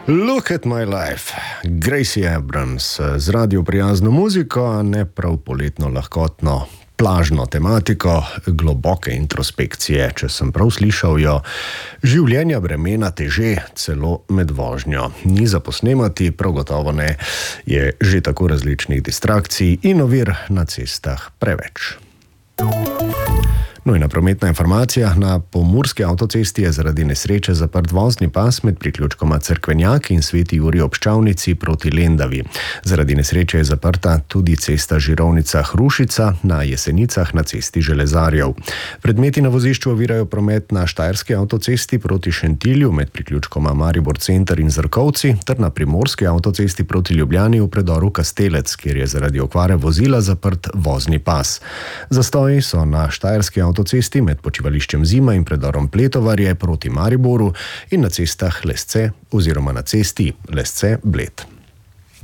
Look at my life, Gracie Abrams, z radio prijazno muziko, a ne prav poletno lahkotno plažno tematiko, globoke introspekcije, če sem prav slišal jo, življenja bremena teže celo med vožnjo. Ni za posnemati, prav gotovo ne, je že tako različnih distrakcij in ovir na cestah preveč. Nujna prometna informacija. Na pomurski avtocesti je zaradi nesreče zaprt vozni pas med priključkoma Cerkvenjak in Sveti Jurij ob Ščavnici proti Lendavi. Zaradi nesreče je zaprta tudi cesta Žirovnica-Hrušica na Jesenicah na cesti Železarjev. Predmeti na vozišču ovirajo promet na Štajerski avtocesti proti Šentilju med priključkoma Maribor Center in Zrkovci ter na primorski avtocesti proti Ljubljani v predoru Kastelec, kjer je zaradi okvare vozila zaprt vozni pas. Zastoji so na Štajerski avtocesti med počivališčem Zima in predorom Pletovarje proti Mariboru in na cestah Lesce oziroma na cesti Lesce-Bled.